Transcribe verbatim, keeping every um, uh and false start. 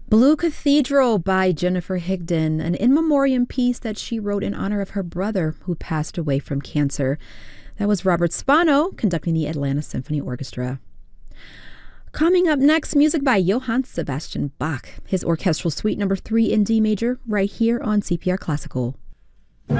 Blue Cathedral by Jennifer Higdon, an in memoriam piece that she wrote in honor of her brother who passed away from cancer. That was Robert Spano conducting the Atlanta Symphony Orchestra. Coming up next, music by Johann Sebastian Bach, his orchestral suite number three in D major, right here on C P R Classical.